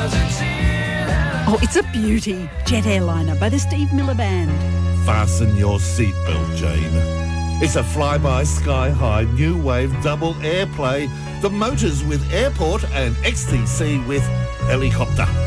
Oh, it's a beauty. Jet Airliner by the Steve Miller Band. Fasten your seatbelt, Jane. It's a flyby sky-high new wave double airplay. The motors with airport and XTC with helicopter.